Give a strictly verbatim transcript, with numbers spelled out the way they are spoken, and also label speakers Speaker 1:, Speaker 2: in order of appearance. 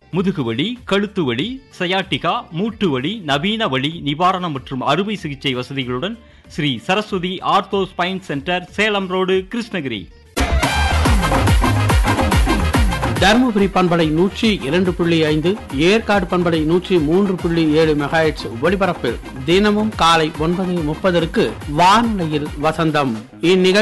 Speaker 1: முதுகுவலி, கழுத்து வலி, சயாட்டிகா, மூட்டு வலி, நவீன வலி நிவாரணம் மற்றும் அறுவை சிகிச்சை வசதிகளுடன் Sri Saraswati ortho spine centre, Salem road, Krishnagiri.
Speaker 2: Dharmapuri பண்பலை நூற்றி இரண்டு புள்ளி ஐந்து, ஏற்காடு பண்பலை நூற்றி மூன்று புள்ளி ஏழு மெகாஹெர்ட்ஸ் ஒலிபரப்பில் தினமும் காலை ஒன்பது முப்பதற்கு வானொலியில் வசந்தம். இந்நிகழ்ச்சி